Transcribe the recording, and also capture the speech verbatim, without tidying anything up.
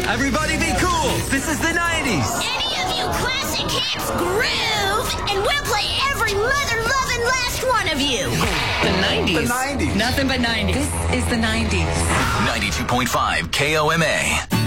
Everybody be cool. This is the nineties. Any of you classic hits groove, and we'll play every mother-loving last one of you. The nineties. The nineties. Nothing but nineties. This is the nineties. ninety-two point five K O M A.